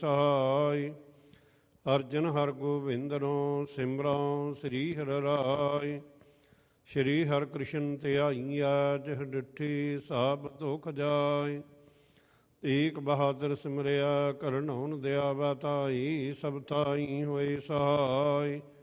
ਸਹਾਇ। ਅਰਜਨ ਹਰ ਗੋਬਿੰਦਨੋ ਸਿਮਰਉ ਸ੍ਰੀ ਹਰਿ ਰਾਇ। ਸ਼੍ਰੀ ਹਰਿ ਕ੍ਰਿਸ਼ਨ ਧਿਆਈਆ ਜਿਹ ਡਿਠੀ ਸਭ ਦੁਖ ਜਾਇ। ਤੇਗ ਬਹਾਦਰ ਸਿਮਰਿਆ ਕਰਨਉ ਦਿਆਵਾ ਤਾਈ। ਸਭ ਤਾਈ ਹੋਏ ਸਹਾਇ।